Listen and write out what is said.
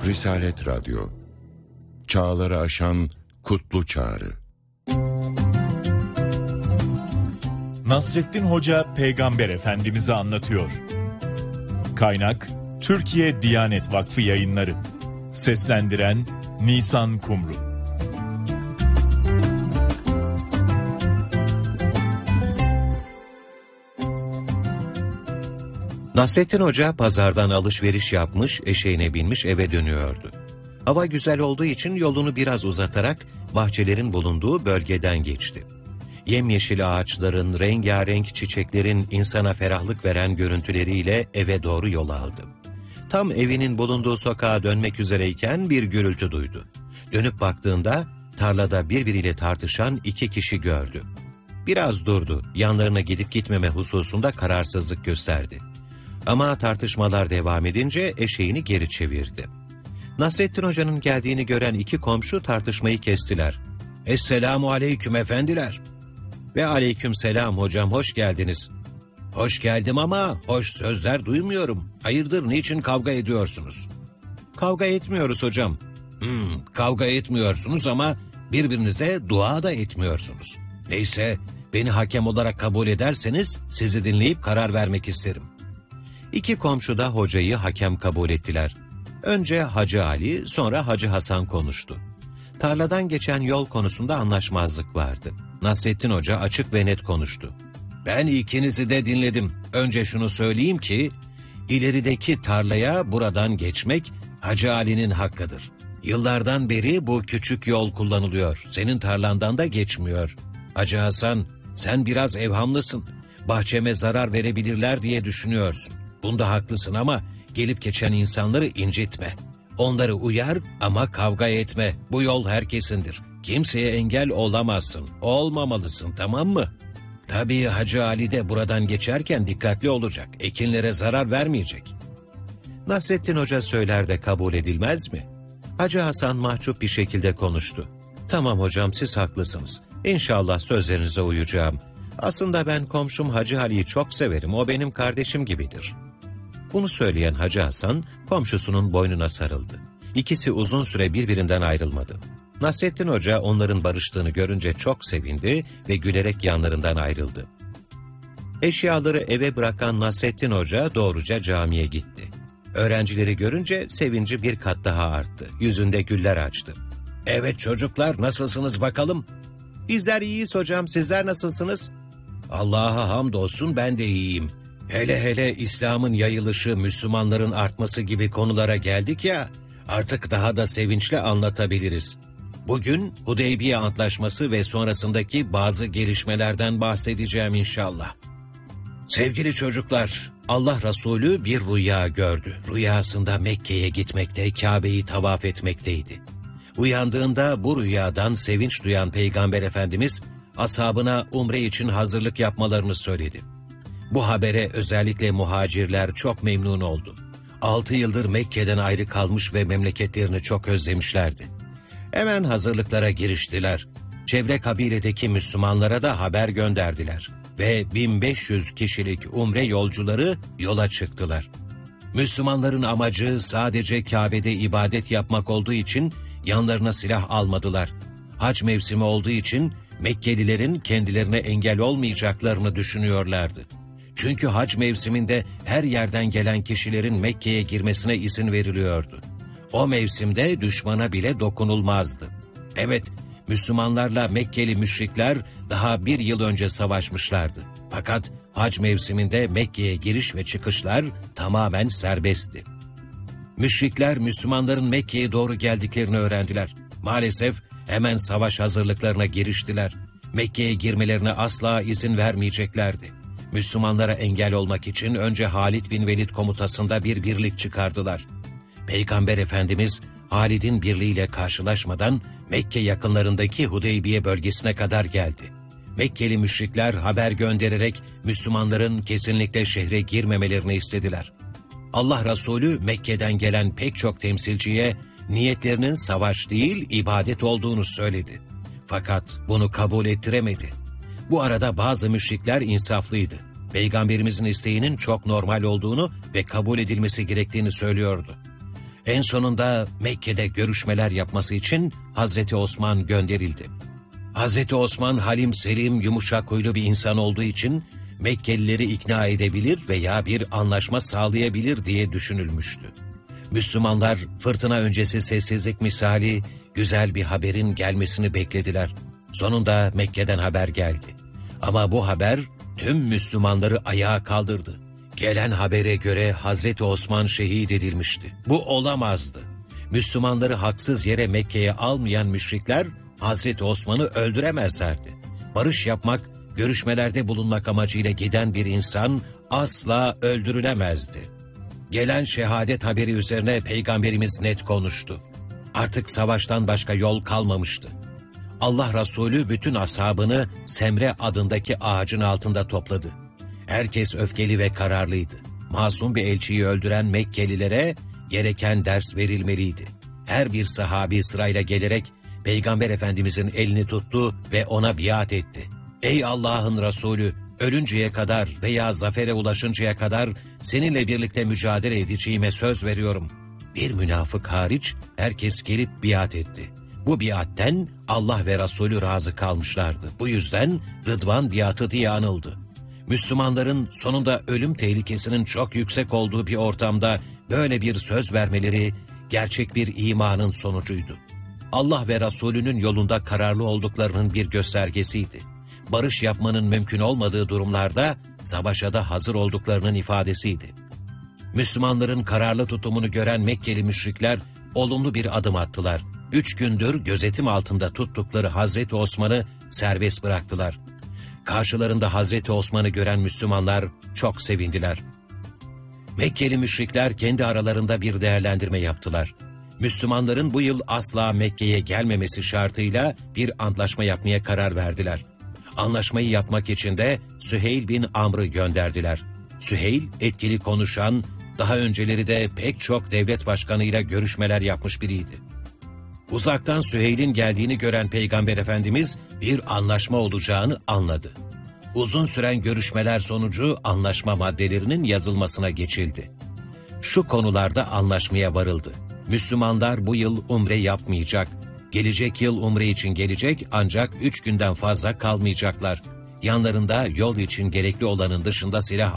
Risalet Radyo, çağları aşan kutlu çağrı. Nasrettin Hoca Peygamber Efendimiz'i anlatıyor. Kaynak Türkiye Diyanet Vakfı Yayınları. Seslendiren Nisan Kumru. Nasrettin Hoca pazardan alışveriş yapmış, eşeğine binmiş eve dönüyordu. Hava güzel olduğu için yolunu biraz uzatarak bahçelerin bulunduğu bölgeden geçti. Yemyeşil ağaçların, rengarenk çiçeklerin insana ferahlık veren görüntüleriyle eve doğru yol aldı. Tam evinin bulunduğu sokağa dönmek üzereyken bir gürültü duydu. Dönüp baktığında tarlada birbiriyle tartışan iki kişi gördü. Biraz durdu, yanlarına gidip gitmeme hususunda kararsızlık gösterdi. Ama tartışmalar devam edince eşeğini geri çevirdi. Nasrettin Hoca'nın geldiğini gören iki komşu tartışmayı kestiler. "Esselamu aleyküm efendiler." "Ve aleyküm selam hocam, hoş geldiniz." "Hoş geldim ama hoş sözler duymuyorum. Hayırdır, niçin kavga ediyorsunuz?" "Kavga etmiyoruz hocam." Kavga etmiyorsunuz ama birbirinize dua da etmiyorsunuz. Neyse, beni hakem olarak kabul ederseniz sizi dinleyip karar vermek isterim." İki komşu da hocayı hakem kabul ettiler. Önce Hacı Ali, sonra Hacı Hasan konuştu. Tarladan geçen yol konusunda anlaşmazlık vardı. Nasrettin Hoca açık ve net konuştu. "Ben ikinizi de dinledim. Önce şunu söyleyeyim ki, ilerideki tarlaya buradan geçmek Hacı Ali'nin hakkıdır. Yıllardan beri bu küçük yol kullanılıyor. Senin tarlandan da geçmiyor. Hacı Hasan, sen biraz evhamlısın. Bahçeme zarar verebilirler diye düşünüyorsun. Bunda haklısın ama gelip geçen insanları incitme. Onları uyar ama kavga etme. Bu yol herkesindir. Kimseye engel olamazsın. Olmamalısın, tamam mı? Tabii Hacı Ali de buradan geçerken dikkatli olacak. Ekinlere zarar vermeyecek." Nasrettin Hoca söyler de kabul edilmez mi? Hacı Hasan mahcup bir şekilde konuştu. "Tamam hocam, siz haklısınız. İnşallah sözlerinize uyacağım. Aslında ben komşum Hacı Ali'yi çok severim. O benim kardeşim gibidir." Bunu söyleyen Hacı Hasan komşusunun boynuna sarıldı. İkisi uzun süre birbirinden ayrılmadı. Nasrettin Hoca onların barıştığını görünce çok sevindi ve gülerek yanlarından ayrıldı. Eşyaları eve bırakan Nasrettin Hoca doğruca camiye gitti. Öğrencileri görünce sevinci bir kat daha arttı. Yüzünde güller açtı. "Evet çocuklar, nasılsınız bakalım?" "Bizler iyiyiz hocam, sizler nasılsınız?" "Allah'a hamdolsun, ben de iyiyim. Hele hele İslam'ın yayılışı, Müslümanların artması gibi konulara geldik ya, artık daha da sevinçle anlatabiliriz. Bugün Hudeybiye Antlaşması ve sonrasındaki bazı gelişmelerden bahsedeceğim inşallah." Sevgili çocuklar, Allah Resulü bir rüya gördü. Rüyasında Mekke'ye gitmekte, Kabe'yi tavaf etmekteydi. Uyandığında bu rüyadan sevinç duyan Peygamber Efendimiz, ashabına umre için hazırlık yapmalarını söyledi. Bu habere özellikle muhacirler çok memnun oldu. 6 yıldır Mekke'den ayrı kalmış ve memleketlerini çok özlemişlerdi. Hemen hazırlıklara giriştiler. Çevre kabiledeki Müslümanlara da haber gönderdiler. Ve 1500 kişilik umre yolcuları yola çıktılar. Müslümanların amacı sadece Kabe'de ibadet yapmak olduğu için yanlarına silah almadılar. Hac mevsimi olduğu için Mekkelilerin kendilerine engel olmayacaklarını düşünüyorlardı. Çünkü hac mevsiminde her yerden gelen kişilerin Mekke'ye girmesine izin veriliyordu. O mevsimde düşmana bile dokunulmazdı. Evet, Müslümanlarla Mekkeli müşrikler daha 1 yıl önce savaşmışlardı. Fakat hac mevsiminde Mekke'ye giriş ve çıkışlar tamamen serbestti. Müşrikler Müslümanların Mekke'ye doğru geldiklerini öğrendiler. Maalesef hemen savaş hazırlıklarına giriştiler. Mekke'ye girmelerine asla izin vermeyeceklerdi. Müslümanlara engel olmak için önce Halid bin Velid komutasında bir birlik çıkardılar. Peygamber Efendimiz Halid'in birliğiyle karşılaşmadan Mekke yakınlarındaki Hudeybiye bölgesine kadar geldi. Mekkeli müşrikler haber göndererek Müslümanların kesinlikle şehre girmemelerini istediler. Allah Resulü Mekke'den gelen pek çok temsilciye niyetlerinin savaş değil ibadet olduğunu söyledi. Fakat bunu kabul ettiremedi. Bu arada bazı müşrikler insaflıydı. Peygamberimizin isteğinin çok normal olduğunu ve kabul edilmesi gerektiğini söylüyordu. En sonunda Mekke'de görüşmeler yapması için Hazreti Osman gönderildi. Hazreti Osman halim selim, yumuşak huylu bir insan olduğu için Mekkelileri ikna edebilir veya bir anlaşma sağlayabilir diye düşünülmüştü. Müslümanlar fırtına öncesi sessizlik misali güzel bir haberin gelmesini beklediler. Sonunda Mekke'den haber geldi. Ama bu haber tüm Müslümanları ayağa kaldırdı. Gelen habere göre Hazreti Osman şehit edilmişti. Bu olamazdı. Müslümanları haksız yere Mekke'ye almayan müşrikler Hazreti Osman'ı öldüremezlerdi. Barış yapmak, görüşmelerde bulunmak amacıyla giden bir insan asla öldürülemezdi. Gelen şehadet haberi üzerine Peygamberimiz net konuştu. Artık savaştan başka yol kalmamıştı. Allah Resulü bütün ashabını Semre adındaki ağacın altında topladı. Herkes öfkeli ve kararlıydı. Masum bir elçiyi öldüren Mekkelilere gereken ders verilmeliydi. Her bir sahabi sırayla gelerek Peygamber Efendimizin elini tuttu ve ona biat etti. Ey Allah'ın Resulü, ölünceye kadar veya zafere ulaşıncaya kadar seninle birlikte mücadele edeceğime söz veriyorum. Bir münafık hariç herkes gelip biat etti. Bu biatten Allah ve Resulü razı kalmışlardı. Bu yüzden Rıdvan biatı diye anıldı. Müslümanların sonunda ölüm tehlikesinin çok yüksek olduğu bir ortamda böyle bir söz vermeleri gerçek bir imanın sonucuydu. Allah ve Resulünün yolunda kararlı olduklarının bir göstergesiydi. Barış yapmanın mümkün olmadığı durumlarda savaşa da hazır olduklarının ifadesiydi. Müslümanların kararlı tutumunu gören Mekkeli müşrikler olumlu bir adım attılar. 3 gündür gözetim altında tuttukları Hazreti Osman'ı serbest bıraktılar. Karşılarında Hazreti Osman'ı gören Müslümanlar çok sevindiler. Mekkeli müşrikler kendi aralarında bir değerlendirme yaptılar. Müslümanların bu yıl asla Mekke'ye gelmemesi şartıyla bir antlaşma yapmaya karar verdiler. Anlaşmayı yapmak için de Süheyl bin Amr'ı gönderdiler. Süheyl etkili konuşan, daha önceleri de pek çok devlet başkanıyla görüşmeler yapmış biriydi. Uzaktan Süheyl'in geldiğini gören Peygamber Efendimiz bir anlaşma olacağını anladı. Uzun süren görüşmeler sonucu anlaşma maddelerinin yazılmasına geçildi. Şu konularda anlaşmaya varıldı. Müslümanlar bu yıl umre yapmayacak. Gelecek yıl umre için gelecek ancak 3 günden fazla kalmayacaklar. Yanlarında yol için gerekli olanın dışında silah